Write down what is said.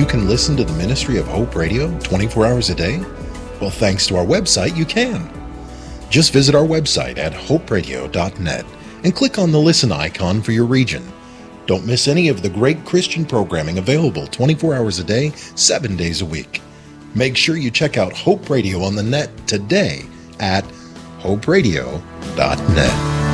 you can listen to the ministry of Hope Radio 24 hours a day? Well, thanks to our website, you can. Just visit our website at hoperadio.net and click on the listen icon for your region. Don't miss any of the great Christian programming available 24 hours a day, 7 days a week. Make sure you check out Hope Radio on the net today at hoperadio.net.